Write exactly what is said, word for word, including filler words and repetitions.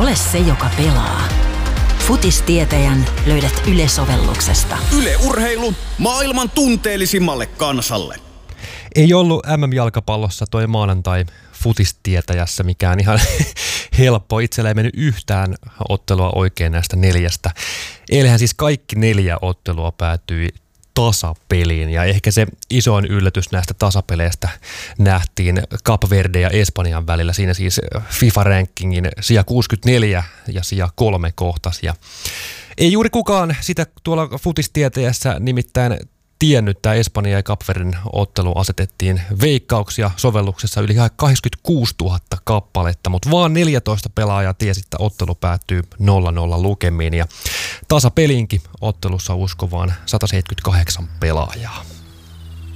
Ole se, joka pelaa. Futistietäjän löydät Yle-sovelluksesta. Yle Urheilu maailman tunteellisimmalle kansalle. Ei ollut M M-jalkapallossa toi maanantai futistietäjässä mikään ihan helppo. Itsellä ei mennyt yhtään ottelua oikein näistä neljästä. Eilähän siis kaikki neljä ottelua päätyi tasapeliin, ja ehkä se isoin yllätys näistä tasapeleistä nähtiin Kap Verde ja Espanjan välillä. Siinä siis FIFA-rankingin sija kuusikymmentäneljä ja sija kolme kohtas. Ja ei juuri kukaan sitä tuolla futistietäjässä nimittäin tiennyt. Tämä Espanja ja Kap Verden ottelu asetettiin veikkauksia sovelluksessa yli kahdeksankymmentäkuusituhatta kappaletta, mutta vaan neljätoista pelaajaa tiesi, että ottelu päättyy nolla nolla lukemiin, ja tasapelinkin ottelussa uskovaan sata seitsemänkymmentäkahdeksan pelaajaa.